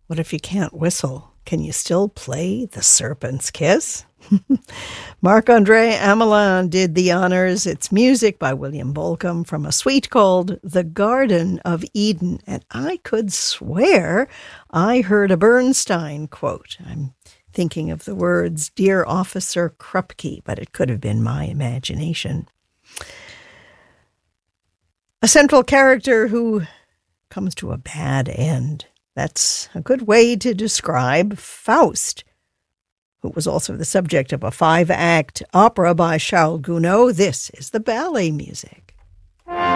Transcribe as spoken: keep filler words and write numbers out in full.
What if you can't whistle? Can you still play The Serpent's Kiss? Marc-André Amelin did the honors. It's music by William Bolcom from a suite called The Garden of Eden. And I could swear I heard a Bernstein quote. I'm thinking of the words, "Dear Officer Krupke," but it could have been my imagination. A central character who comes to a bad end. That's a good way to describe Faust, who was also the subject of a five-act opera by Charles Gounod. This is the ballet music.